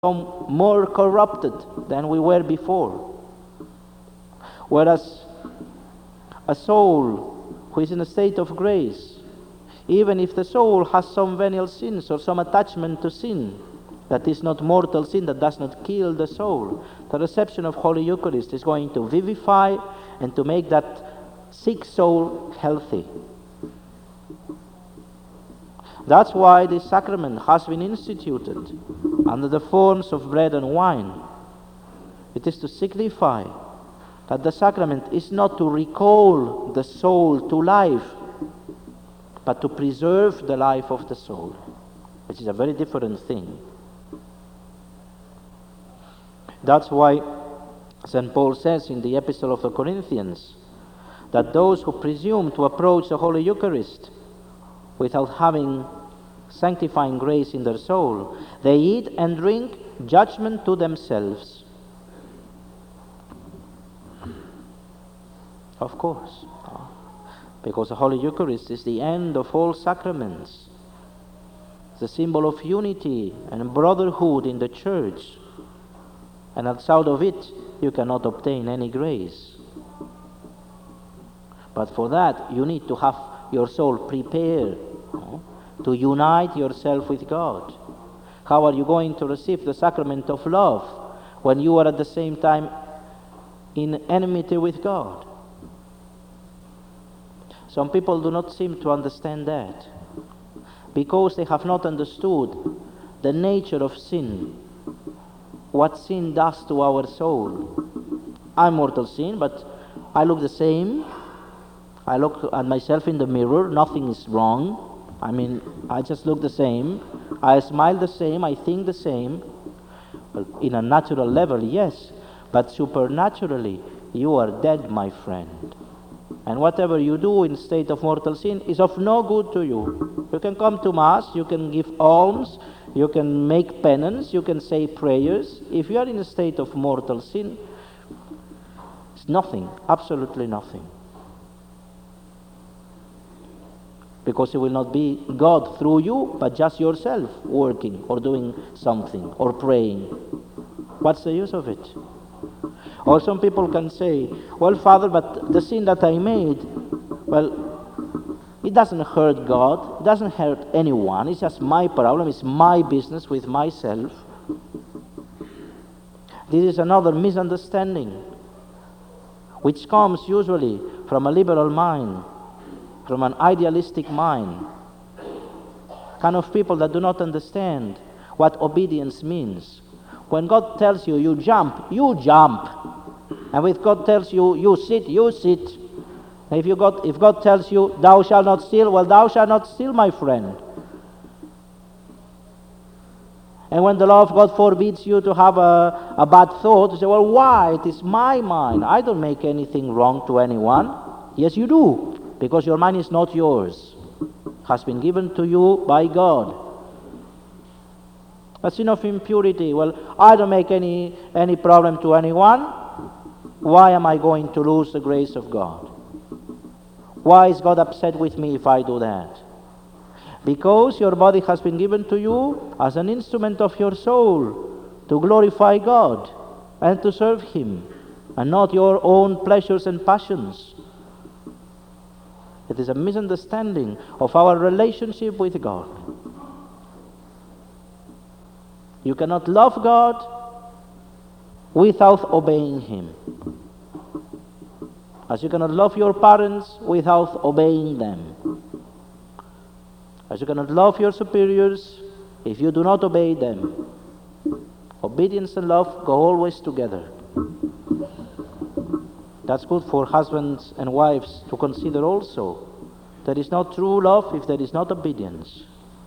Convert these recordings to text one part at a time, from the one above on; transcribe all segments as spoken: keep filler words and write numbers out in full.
become more corrupted than we were before. Whereas a soul who is in a state of grace, even if the soul has some venial sins or some attachment to sin, that is not mortal sin, that does not kill the soul, the reception of Holy Eucharist is going to vivify and to make that sick soul healthy. That's why this sacrament has been instituted under the forms of bread and wine. It is to signify that the sacrament is not to recall the soul to life, but to preserve the life of the soul, which is a very different thing. That's why Saint Paul says in the Epistle of the Corinthians that those who presume to approach the Holy Eucharist without having sanctifying grace in their soul, they eat and drink judgment to themselves. Of course, because the Holy Eucharist is the end of all sacraments, the symbol of unity and brotherhood in the Church, and outside of it you cannot obtain any grace. But for that you need to have your soul prepared, no? to unite yourself with God. How are you going to receive the sacrament of love when you are at the same time in enmity with God? Some people do not seem to understand that, because they have not understood the nature of sin, what sin does to our soul. I'm mortal sin, but I look the same. I look at myself in the mirror, nothing is wrong. I mean, I just look the same. I smile the same, I think the same. Well, in a natural level, yes, but supernaturally, you are dead, my friend. And whatever you do in state of mortal sin is of no good to you. You can come to Mass, you can give alms, you can make penance, you can say prayers. If you are in a state of mortal sin, it's nothing, absolutely nothing. Because it will not be God through you, but just yourself working or doing something or praying. What's the use of it? Or some people can say, well, Father, but the sin that I made, well, it doesn't hurt God, it doesn't hurt anyone, it's just my problem, it's my business with myself. This is another misunderstanding, which comes usually from a liberal mind, from an idealistic mind, kind of people that do not understand what obedience means. When God tells you, you jump, you jump. And if God tells you, you sit, you sit. And if, you got, if God tells you, thou shalt not steal, well, thou shalt not steal, my friend. And when the law of God forbids you to have a, a bad thought, you say, well, why? It is my mind. I don't make anything wrong to anyone. Yes, you do, because your mind is not yours. It has been given to you by God. A sin of impurity, well, I don't make any, any problem to anyone. Why am I going to lose the grace of God? Why is God upset with me if I do that? Because your body has been given to you as an instrument of your soul to glorify God and to serve Him, and not your own pleasures and passions. It is a misunderstanding of our relationship with God. You cannot love God without obeying Him. As you cannot love your parents without obeying them. As you cannot love your superiors if you do not obey them. Obedience and love go always together. That's good for husbands and wives to consider also. There is no true love if there is not obedience.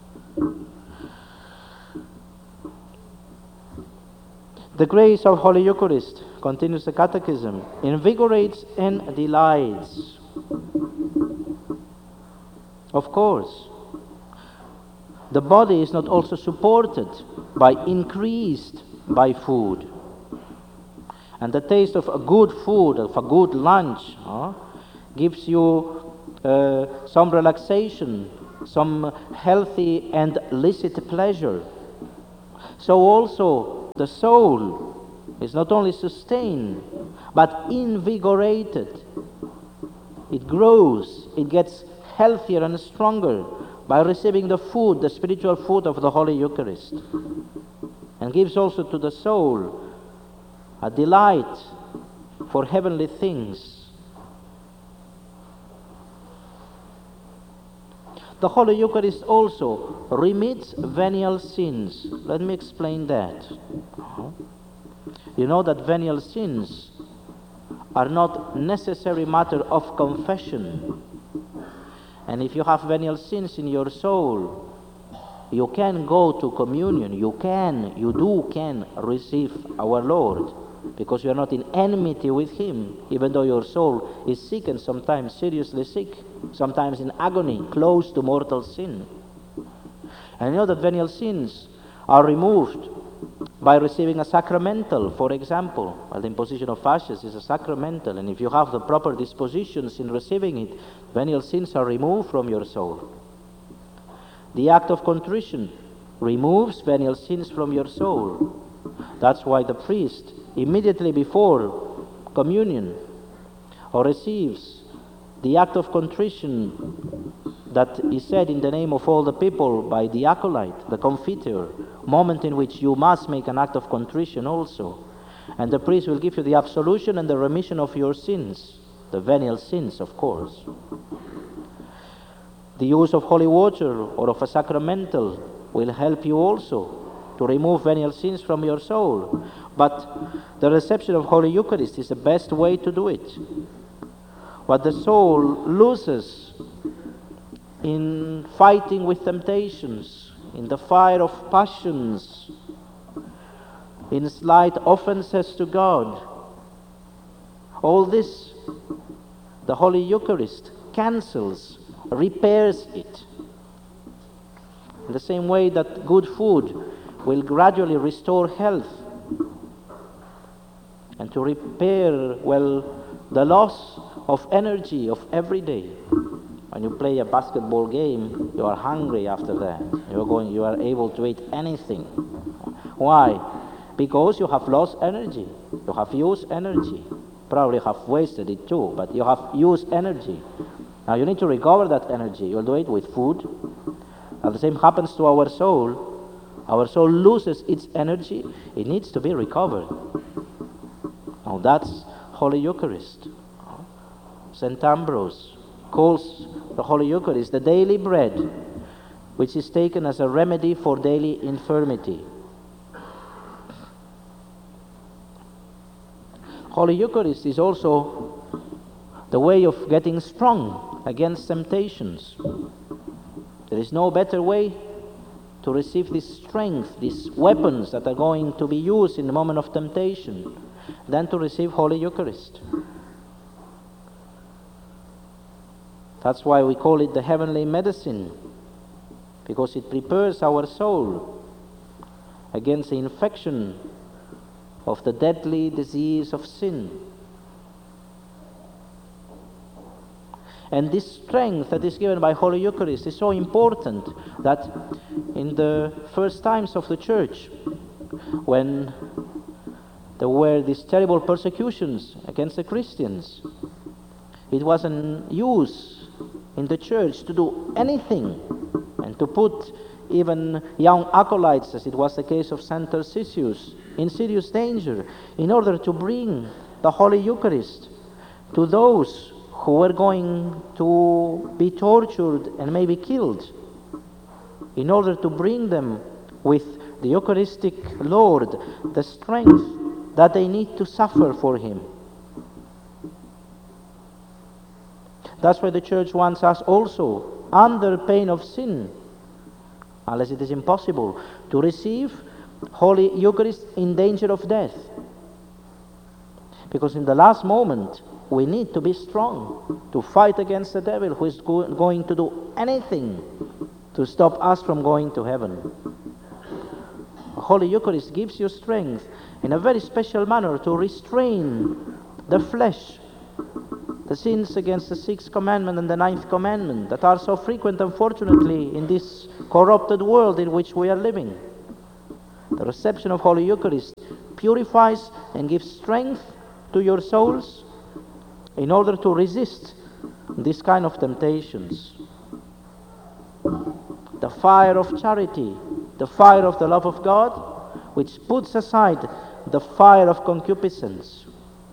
The grace of Holy Eucharist, continues the Catechism, invigorates and delights. Of course, the body is not also supported by increased by food. And the taste of a good food, of a good lunch, huh, gives you uh, some relaxation, some healthy and licit pleasure. So also the soul is not only sustained, but invigorated. It grows, it gets healthier and stronger by receiving the food, the spiritual food of the Holy Eucharist, and gives also to the soul a delight for heavenly things. The Holy Eucharist also remits venial sins. Let me explain that. You know that venial sins are not necessary matter of confession. And if you have venial sins in your soul, you can go to communion, you can, you do can receive our Lord, because you are not in enmity with Him, even though your soul is sick and sometimes seriously sick, sometimes in agony, close to mortal sin. And you know that venial sins are removed by receiving a sacramental, for example. Well, the imposition of ashes is a sacramental, and if you have the proper dispositions in receiving it, venial sins are removed from your soul. The act of contrition removes venial sins from your soul. That's why the priest, immediately before communion, or receives the act of contrition that is said in the name of all the people by the acolyte, the confiteor, moment in which you must make an act of contrition also. And the priest will give you the absolution and the remission of your sins, the venial sins, of course. The use of holy water or of a sacramental will help you also to remove venial sins from your soul. But the reception of Holy Eucharist is the best way to do it. What the soul loses in fighting with temptations, in the fire of passions, in slight offenses to God, all this the Holy Eucharist cancels, repairs it. In the same way that good food will gradually restore health and to repair, well, the loss of energy of every day. When you play a basketball game, you are hungry after that. You are going, you are able to eat anything. Why? Because you have lost energy. You have used energy. Probably have wasted it too, but you have used energy. Now you need to recover that energy. You'll do it with food. Now the same happens to our soul. Our soul loses its energy. It needs to be recovered. Now that's Holy Eucharist. Saint Ambrose calls the Holy Eucharist the daily bread, which is taken as a remedy for daily infirmity. Holy Eucharist is also the way of getting strong against temptations. There is no better way to receive this strength, these weapons that are going to be used in the moment of temptation, than to receive Holy Eucharist. That's why we call it the heavenly medicine, because it prepares our soul against the infection of the deadly disease of sin. And this strength that is given by Holy Eucharist is so important that in the first times of the Church, when there were these terrible persecutions against the Christians, it was an use in the Church to do anything and to put even young acolytes, as it was the case of Saint Tarcisius, in serious danger in order to bring the Holy Eucharist to those who were going to be tortured and maybe killed, in order to bring them with the Eucharistic Lord the strength that they need to suffer for Him. That's why the Church wants us also, under pain of sin, unless it is impossible, to receive Holy Eucharist in danger of death. Because in the last moment, we need to be strong to fight against the devil, who is go- going to do anything to stop us from going to heaven. Holy Eucharist gives you strength in a very special manner to restrain the flesh, the sins against the sixth commandment and the ninth commandment that are so frequent, unfortunately, in this corrupted world in which we are living. The reception of Holy Eucharist purifies and gives strength to your souls in order to resist this kind of temptations. The fire of charity, the fire of the love of God, which puts aside the fire of concupiscence.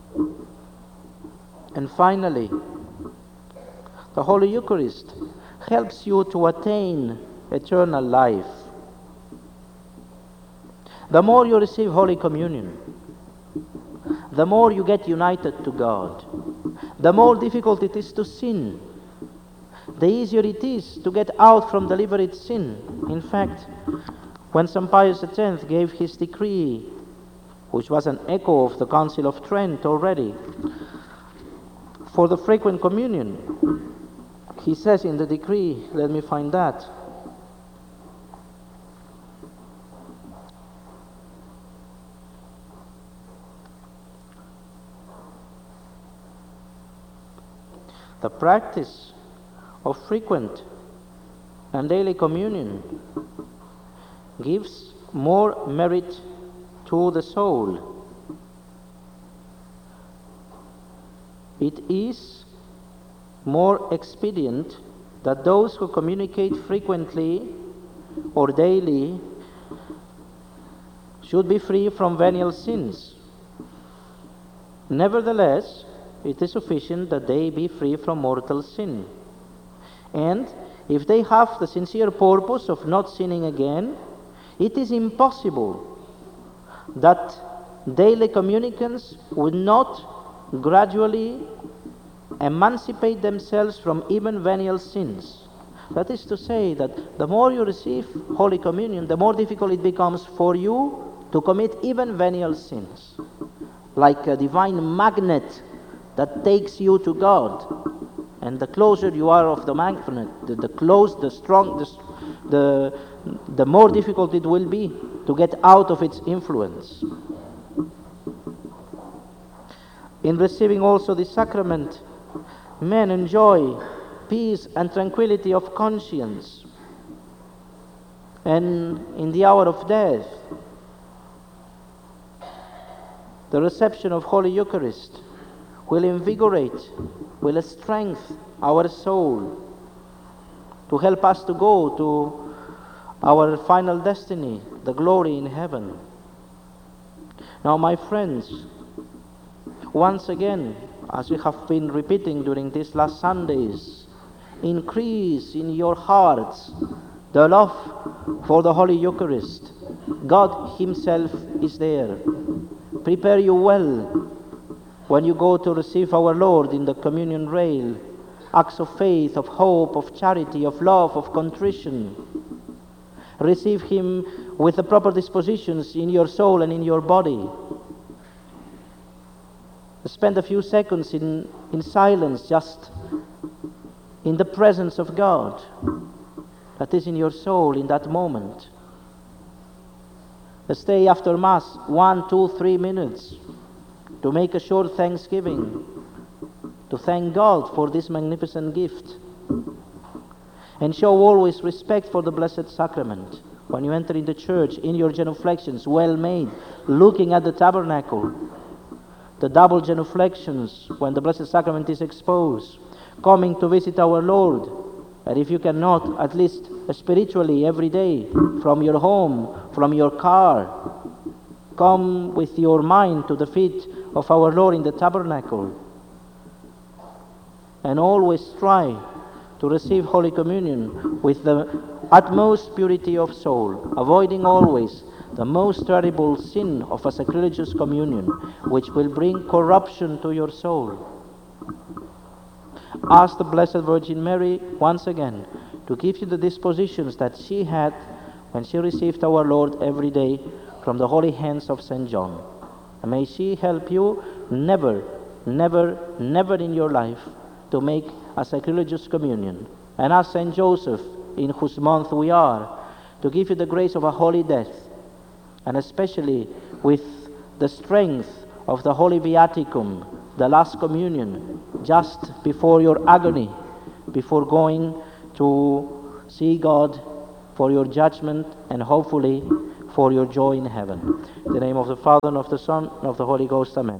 And finally, the Holy Eucharist helps you to attain eternal life. The more you receive Holy Communion, the more you get united to God, the more difficult it is to sin, the easier it is to get out from deliberate sin. In fact, when Saint Pius the tenth gave his decree, which was an echo of the Council of Trent already, for the frequent communion, he says in the decree, let me find that, the practice of frequent and daily communion gives more merit to the soul. It is more expedient that those who communicate frequently or daily should be free from venial sins. Nevertheless, it is sufficient that they be free from mortal sin. And if they have the sincere purpose of not sinning again, it is impossible that daily communicants would not gradually emancipate themselves from even venial sins. That is to say that the more you receive Holy Communion, the more difficult it becomes for you to commit even venial sins. Like a divine magnet that takes you to God. And the closer you are of the magnet, the, the close, the strong, the, the, the more difficult it will be to get out of its influence. In receiving also the sacrament, men enjoy peace and tranquility of conscience. And in the hour of death, the reception of Holy Eucharist will invigorate, will strengthen our soul to help us to go to our final destiny, the glory in heaven. Now, my friends, once again, as we have been repeating during these last Sundays, increase in your hearts the love for the Holy Eucharist. God Himself is there. Prepare you well when you go to receive our Lord in the communion rail, acts of faith, of hope, of charity, of love, of contrition. Receive Him with the proper dispositions in your soul and in your body. Spend a few seconds in, in silence, just in the presence of God that is in your soul in that moment. Stay after Mass one, two, three minutes to make a short thanksgiving, to thank God for this magnificent gift. And show always respect for the Blessed Sacrament. When you enter into church, in your genuflections, well made, looking at the tabernacle, the double genuflections when the Blessed Sacrament is exposed, coming to visit our Lord, and if you cannot, at least spiritually every day, from your home, from your car, come with your mind to the feet of our Lord in the tabernacle, and always try to receive Holy Communion with the utmost purity of soul, avoiding always the most terrible sin of a sacrilegious communion, which will bring corruption to your soul. Ask the Blessed Virgin Mary once again to give you the dispositions that she had when she received our Lord every day from the holy hands of Saint John. And may she help you never, never, never in your life to make a sacrilegious communion. And ask Saint Joseph, in whose month we are, to give you the grace of a holy death, and especially with the strength of the Holy Viaticum, the last communion, just before your agony, before going to see God for your judgment and hopefully for your joy in heaven. In the name of the Father, and of the Son, and of the Holy Ghost. Amen.